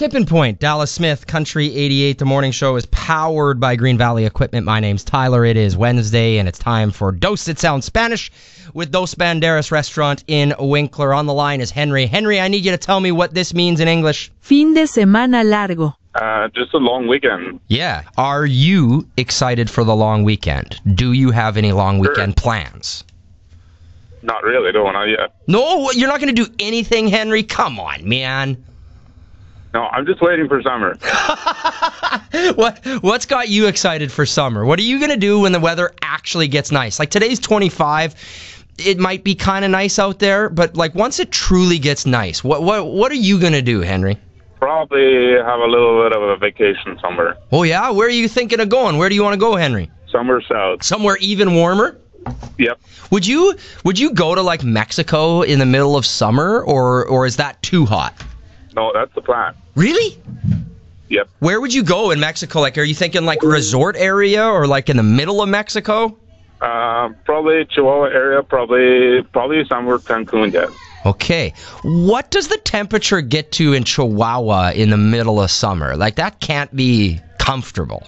Tipping Point, Dallas Smith, Country 88. The morning show is powered by Green Valley Equipment. My name's Tyler. It is Wednesday, and it's time for Dos It Sounds Spanish with Dos Banderas Restaurant in Winkler. On the line is Henry. Henry, I need you to tell me what this means in English. Fin de semana largo. Just a long weekend. Yeah. Are you excited for the long weekend? Do you have any long weekend plans? Not really, not yet. No, you're not going to do anything, Henry? Come on, man. No, I'm just waiting for summer. What's got you excited for summer? What are you going to do when the weather actually gets nice? Like today's 25. It might be kind of nice out there, but like once it truly gets nice, what are you going to do, Henry? Probably have a little bit of a vacation somewhere. Oh yeah? Where are you thinking of going? Where do you want to go, Henry? Somewhere south. Somewhere even warmer? Yep. Would you go to like Mexico in the middle of summer, or is that too hot? No, that's the plan. Really? Yep. Where would you go in Mexico? Like, are you thinking like resort area or like in the middle of Mexico? Probably Chihuahua area, probably somewhere Cancun, yeah. Okay. What does the temperature get to in Chihuahua in the middle of summer? Like, that can't be comfortable.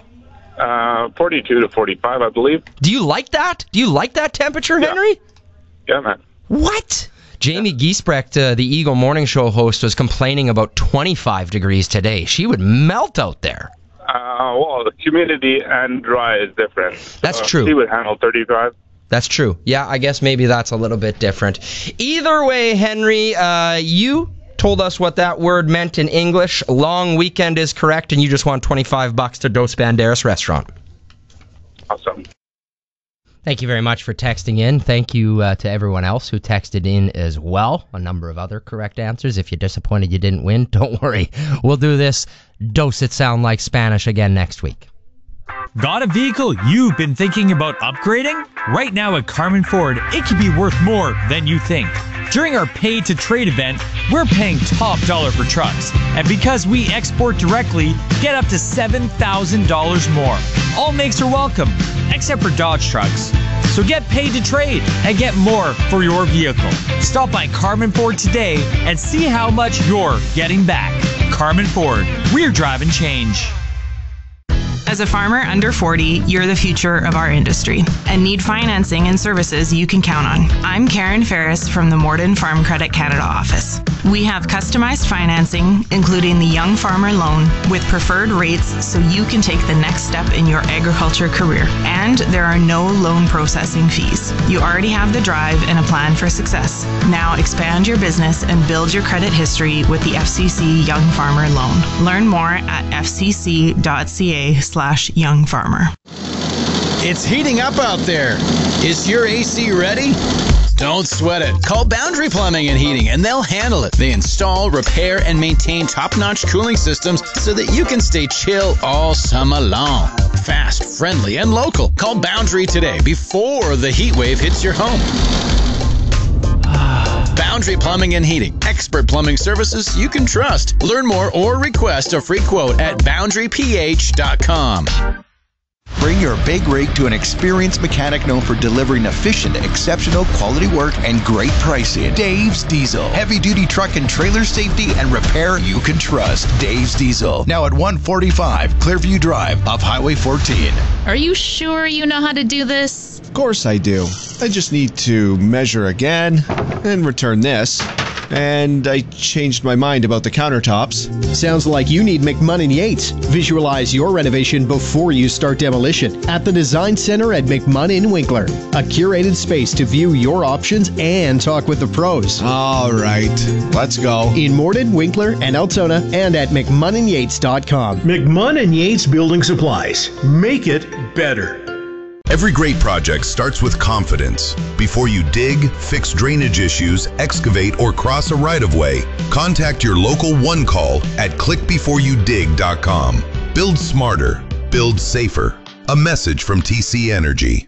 42 to 45, I believe. Do you like that? Do you like that temperature, Henry? Yeah, man. What? Jamie Giesbrecht, the Eagle Morning Show host, was complaining about 25 degrees today. She would melt out there. Well, the humidity and dry is different. That's true. She would handle 35. That's true. Yeah, I guess maybe that's a little bit different. Either way, Henry, you told us what that word meant in English. Long weekend is correct, and you just won $25 to Dos Banderas Restaurant. Awesome. Thank you very much for texting in. Thank you to everyone else who texted in as well. A number of other correct answers. If you're disappointed you didn't win, don't worry. We'll do this Dos It Sound Like Spanish again next week. Got a vehicle you've been thinking about upgrading? Right now at Carmen Ford, it could be worth more than you think. During our Pay to Trade event, we're paying top dollar for trucks. And because we export directly, get up to $7,000 more. All makes are welcome, except for Dodge trucks. So get paid to trade and get more for your vehicle. Stop by Carmen Ford today and see how much you're getting back. Carmen Ford, we're driving change. As a farmer under 40, you're the future of our industry and need financing and services you can count on. I'm Karen Ferris from the Morden Farm Credit Canada office. We have customized financing, including the Young Farmer Loan, with preferred rates so you can take the next step in your agriculture career. And there are no loan processing fees. You already have the drive and a plan for success. Now expand your business and build your credit history with the FCC Young Farmer Loan. Learn more at fcc.ca/youngfarmer. It's heating up out there. Is your AC ready? Don't sweat it. Call Boundary Plumbing and Heating and they'll handle it. They install, repair, and maintain top-notch cooling systems so that you can stay chill all summer long. Fast, friendly, and local. Call Boundary today before the heat wave hits your home. Boundary Plumbing and Heating. Expert plumbing services you can trust. Learn more or request a free quote at boundaryph.com. Bring your big rig to an experienced mechanic known for delivering efficient, exceptional quality work and great pricing. Dave's Diesel. Heavy-duty truck and trailer safety and repair you can trust. Dave's Diesel. Now at 145 Clearview Drive off Highway 14. Are you sure you know how to do this? Of course I do. I just need to measure again and return this. And I changed my mind about the countertops. Sounds like you need McMunn & Yates. Visualize your renovation before you start demolition at the Design Center at McMunn in Winkler. A curated space to view your options and talk with the pros. All right, let's go. In Morden, Winkler, and Altona, and at McMunnandYates.com. McMunn & Yates Building Supplies. Make it better. Every great project starts with confidence. Before you dig, fix drainage issues, excavate, or cross a right-of-way, contact your local One Call at clickbeforeyoudig.com. Build smarter. Build safer. A message from TC Energy.